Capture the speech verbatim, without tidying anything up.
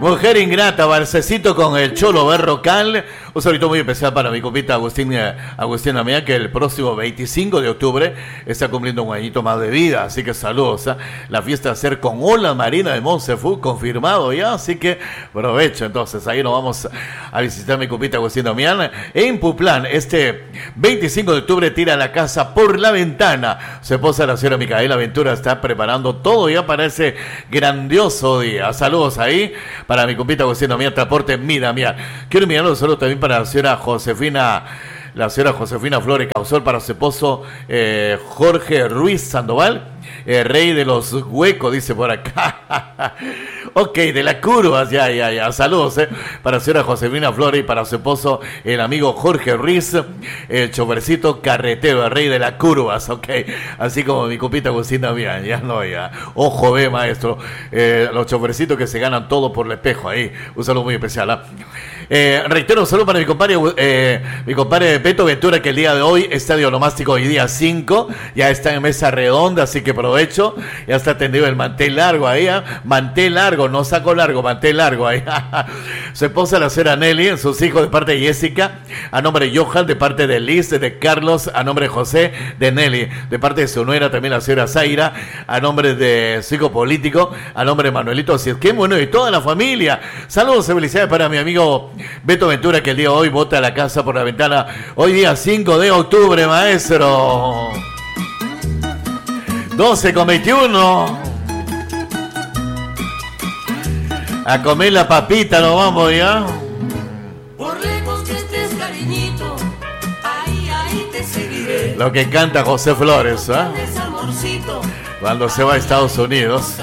Mujer ingrata, Barcecito con el Cholo Berrocal. Un saludo muy especial para mi compita Agustín, Agustín Amía, que el próximo veinticinco de octubre está cumpliendo un añito más de vida. Así que saludos. ¿eh? La fiesta va a ser con Ola Marina de Montsefu, confirmado ya. Así que aprovecho. Entonces, ahí nos vamos a visitar a mi compita Agustín Amía. En Puplán, este veinticinco de octubre, tira la casa por la ventana. Su esposa, la señora Micaela Ventura, está preparando todo ya para ese grandioso día. Saludos ahí para mi compita Agustín Amía, Transporte Mira, mira. Quiero enviar un saludo también para la señora Josefina, la señora Josefina Flores Causol, para su esposo eh, Jorge Ruiz Sandoval, eh, rey de los huecos, dice por acá. Ok, de las curvas, ya, ya, ya. Saludos, eh, para la señora Josefina Flores y para su esposo, el amigo Jorge Ruiz, el chofercito carretero, el rey de las curvas, ok. Así como mi compita Agustín también, ya no, ya. Ojo, ve, maestro, eh, los chofercitos que se ganan todo por el espejo ahí. Un saludo muy especial, ¿eh? Eh, reitero, un saludo para mi compadre, eh, mi compadre Beto Ventura, que el día de hoy, Estadio Onomástico, hoy día cinco, ya está en mesa redonda, así que aprovecho, ya está tendido el mantel largo ahí, ¿eh? Mantel largo, no saco largo, mantel largo ahí. Su esposa, la señora Nelly, sus hijos de parte de Jessica, a nombre de Johan, de parte de Liz, de Carlos, a nombre de José, de Nelly, de parte de su nuera, también la señora Zaira, a nombre de su hijo político, a nombre de Manuelito, así es que bueno, y toda la familia. Saludos y felicidades para mi amigo Beto Ventura, que el día de hoy bota la casa por la ventana. Hoy día cinco de octubre, maestro. doce con veintiuno. A comer la papita, nos vamos ya. Por lejos que estés, cariñito, ahí, ahí te seguiré. Lo que canta José Flores, ¿eh? Amorcito, Cuando se va a Estados Unidos.